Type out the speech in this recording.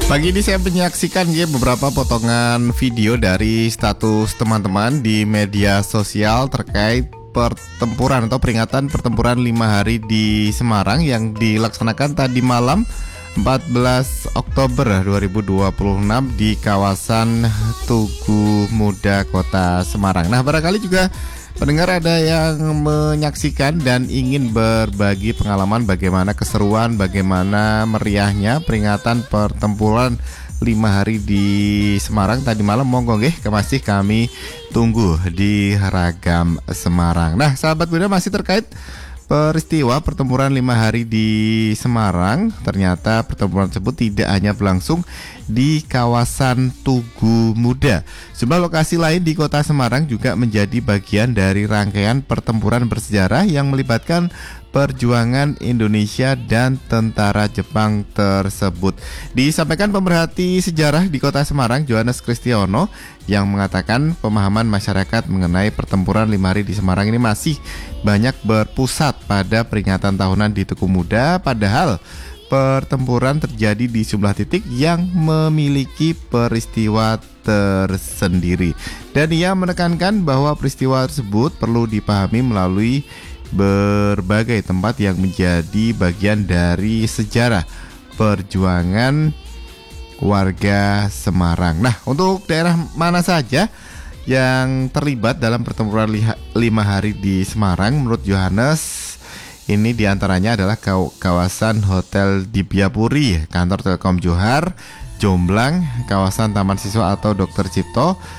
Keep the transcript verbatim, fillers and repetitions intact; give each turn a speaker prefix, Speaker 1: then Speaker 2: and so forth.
Speaker 1: Pagi ini saya menyaksikan ya beberapa potongan video dari status teman-teman di media sosial terkait pertempuran atau peringatan pertempuran lima hari di Semarang yang dilaksanakan tadi malam empat belas Oktober dua ribu dua puluh enam di kawasan Tugu Muda Kota Semarang. Nah, barangkali juga pendengar ada yang menyaksikan dan ingin berbagi pengalaman bagaimana keseruan, bagaimana meriahnya peringatan pertempuran lima hari di Semarang tadi malam. Monggo nggih, masih kami tunggu di Ragam Semarang. Nah, sahabat muda, masih terkait peristiwa pertempuran lima hari di Semarang. Ternyata pertempuran tersebut tidak hanya berlangsung di kawasan Tugu Muda. Sebuah lokasi lain di kota Semarang juga menjadi bagian dari rangkaian pertempuran bersejarah yang melibatkan perjuangan Indonesia dan tentara Jepang tersebut. Disampaikan pemerhati sejarah di kota Semarang, Johannes Kristiono, yang mengatakan pemahaman masyarakat mengenai pertempuran lima hari di Semarang ini masih banyak berpusat pada peringatan tahunan di Tugu Muda, padahal pertempuran terjadi di sejumlah titik yang memiliki peristiwa tersendiri. Dan ia menekankan bahwa peristiwa tersebut perlu dipahami melalui berbagai tempat yang menjadi bagian dari sejarah perjuangan warga Semarang. Nah, untuk daerah mana saja yang terlibat dalam pertempuran lima hari di Semarang, menurut Johannes, ini diantaranya adalah kawasan Hotel Dibiapuri, kantor Telkom Johar, Jomblang, kawasan Taman Siswa atau Dokter Cipto,